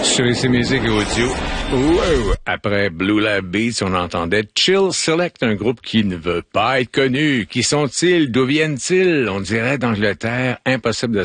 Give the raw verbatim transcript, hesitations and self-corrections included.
Sur ici Musique Audio. Wow. Après Blue Lab Beats, on entendait Chill Select, un groupe qui ne veut pas être connu. Qui sont-ils? D'où viennent-ils? On dirait d'Angleterre. Impossible de